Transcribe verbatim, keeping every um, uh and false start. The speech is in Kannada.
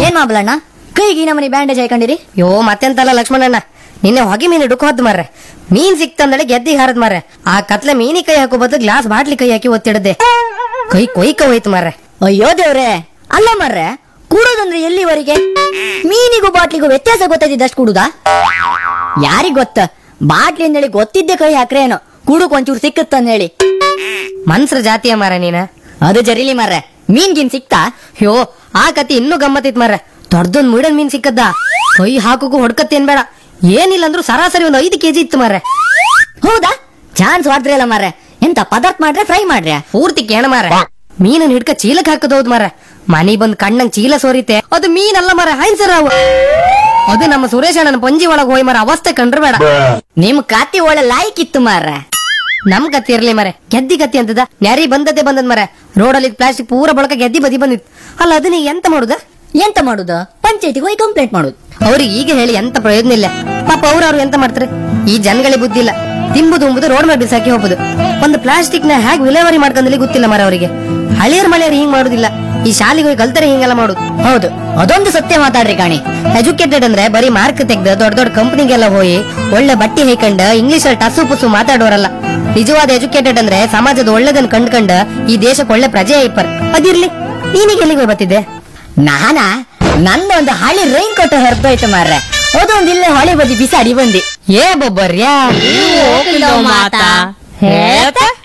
ಏನ್ ಮಾಬ್ಲಣ್ಣ ಕೈಗೆ ನಮ್ಮನಿ ಬ್ಯಾಂಡೇಜ್ ಹಾಕೊಂಡಿರಿ? ಯೋ ಮತ್ತೆಂತಲ್ಲ ಲಕ್ಷ್ಮಣಣ್ಣ, ನಿನ್ನೆ ಹೊಗೆ ಮೀನು ಡುಕ್ ಹೊದ್ ಮಾರ್ರೆ. ಮೀನ್ ಸಿಕ್ತಂದಳೆ ಗೆದ್ದಿ ಹಾರದ್ ಮಾರ್ರೆ. ಆ ಕತ್ಲೆ ಮೀನಿ ಕೈ ಹಾಕೋ ಬದಲು ಗ್ಲಾಸ್ ಬಾಟ್ಲಿ ಕೈ ಹಾಕಿ ಒತ್ತಿಡದೆ ಕೈ ಕೊಯ್ಕ ಹೋಯ್ತು ಮಾರ್ರೆ. ಅಯ್ಯೋ ದೇವ್ರೆ, ಅಲ್ಲ ಮರ್ರೆ ಕೂಡೋದಂದ್ರೆ ಎಲ್ಲಿವರೆಗೆ? ಮೀನಿಗೂ ಬಾಟ್ಲಿಗೂ ವ್ಯತ್ಯಾಸ ಗೊತ್ತಾಯ್ತಿದ್ದಷ್ಟು ಕೂಡುದಾ? ಯಾರಿಗ್ ಗೊತ್ತ, ಬಾಟ್ಲಿ ಅಂದೇಳಿ ಗೊತ್ತಿದ್ದೆ ಕೈ ಹಾಕ್ರೆ ಏನೋ ಕೂಡಕ್ ಒಂಚೂರು ಸಿಕ್ಕತ್ತಂದ ಹೇಳಿ. ಮನ್ಸ್ರ ಜಾತಿಯ ಮಾರ ನೀನ. ಅದು ಜರಿಲಿ ಮರ್ರೆ, ಮೀನ್ ಗಿನ್ ಸಿಕ್ತಾ? ಯೋ ಆ ಕತಿ ಇನ್ನೂ ಗಮ್ಮತ್ತಿತ್ ಮಾರ್ರೆ. ದೊಡ್ಡದೊಂದ್ ಮುಡನ್ ಮೀನ್ ಸಿಕ್ಕದ್ದ, ಕೈ ಹಾಕೋಕು ಹೊಡ್ಕತ್ತೇನ್ ಬೇಡ, ಏನಿಲ್ಲ ಅಂದ್ರೂ ಸರಾಸರಿ ಒಂದು ಐದು ಕೆಜಿ ಇತ್ತು ಮಾರ್ರೆ. ಹೌದಾ? ಚಾನ್ಸ್ ಹೊಡ್ದ್ರಿ ಅಲ್ಲ ಮಾರ್ರೆ. ಎಂತ ಪದಾರ್ಥ ಮಾಡ್ರೆ ಫ್ರೈ ಮಾಡ್ರೆ? ಪೂರ್ತಿ ಕೇಣ ಮಾರ. ಮೀನನ್ ಹಿಡ್ಕ ಚೀಲಕ್ ಹಾಕದೌದ್ ಮಾರ. ಮನಿ ಬಂದ್ ಕಣ್ಣಂಗ್ ಚೀಲ ಸೋರಿತೆ, ಅದು ಮೀನಲ್ಲ ಮಾರ, ಹೈನ್ಸರ್ ಅವು. ಅದು ನಮ್ಮ ಸುರೇಶ ನನ್ನ ಪಂಜಿ ಒಳಗ್ ಹೋಯ್ ಮಾರ, ಅವಸ್ಥೆ ಕಂಡ್ರೆ ಬೇಡ. ನಿಮ್ ಕಾತಿ ಒಳ್ಳೆ ಲಾಯ್ಕ್ ಇತ್ತು ಮಾರ್ರೆ. ನಮ್ ಕತ್ತಿ ಇರ್ಲಿ ಮರೆ, ಗೆದ್ದಿ ಕತ್ತಿ ಅಂತದ ನ್ಯಾರಿ ಬಂದದ್ದೇ ಬಂದದ್ ಮರೆ. ರೋಡಲ್ಲಿ ಪ್ಲಾಸ್ಟಿಕ್ ಪೂರ ಬಳಕ ಗೆದ್ದಿ ಬದಿ ಬಂದಿತ್ತು. ಅಲ್ಲ ಅದನ್ನ ಎಂತ ಮಾಡುದ? ಎಂತ ಮಾಡುದ? ಪಂಚಾಯತಿಗೆ ಹೋಗಿ ಕಂಪ್ಲೇಂಟ್ ಮಾಡುದು. ಅವ್ರಿಗೆ ಈಗ ಹೇಳಿ ಎಂತ ಪ್ರಯೋಜನ ಇಲ್ಲ. ಪಾಪ ಅವ್ರು ಅವ್ರು ಎಂತ ಮಾಡ್ತಾರೆ? ಈ ಜನಗಳಿಗೆ ಬುದ್ಧಿ ಇಲ್ಲ. ತಿಂಬುದು ಉಂಬುದು ರೋಡ್ ಮೇಲೆ ಬಿಸಾಕಿ ಹೋಗುದು. ಒಂದು ಪ್ಲಾಸ್ಟಿಕ್ ನ ಹೇಗೆ ವಿಲೇವಾರಿ ಮಾಡ್ಕೊಂಡಲ್ಲಿ ಗೊತ್ತಿಲ್ಲ ಮರ ಅವರಿಗೆ. ಹಳಿಯರ್ ಮಳೆಯರ್ ಹಿಂಗ್ ಮಾಡುದಿಲ್ಲ, ಈ ಶಾಲೆಗೆ ಹೋಗಿ ಕಲ್ತರೆ ಹಿಂಗೆಲ್ಲ ಮಾಡುದು. ಹೌದು, ಅದೊಂದು ಸತ್ಯ ಮಾತಾಡ್ರಿ ಕಾಣಿ. ಎಜುಕೇಟೆಡ್ ಅಂದ್ರೆ ಬರೀ ಮಾರ್ಕ್ ತೆಗ್ದು ದೊಡ್ಡ ದೊಡ್ಡ ಕಂಪನಿಗೆಲ್ಲ ಹೋಗಿ ಒಳ್ಳೆ ಬಟ್ಟಿ ಹೈಕಂಡ್ ಇಂಗ್ಲಿಷ್ ಅಲ್ಲಿ ಟಸು ಪುಸು ಮಾತಾಡೋರಲ್ಲ. ನಿಜವಾದ ಎಜುಕೇಟೆಡ್ ಅಂದ್ರೆ ಸಮಾಜದ ಒಳ್ಳೆದನ್ ಕಂಡ್ಕಂಡ ಈ ದೇಶಕ್ಕೆ ಒಳ್ಳೆ ಪ್ರಜೆ ಐಪರ್. ಅದಿರ್ಲಿ, ನೀನೀಗ ಎಲ್ಲಿಗೆ ಹೋಗಿ ಬರ್ತಿದ್ದೆ? ನಾನ ನಂದೊಂದು ಹಳಿ ರೈನ್ ಕೋಟ್ ಹೊರತೋಯ್ತು ಮಾರ್ರೆ, ಅದೊಂದು ಇಲ್ಲೇ ಹೊಳೆ ಬದಿ ಬಿಸಾಡಿ ಬಂದಿ. ಏ ಬೊಬ್ಬರ್ಯಾ ಮಾತಾ ಹೇಳ್ತಾ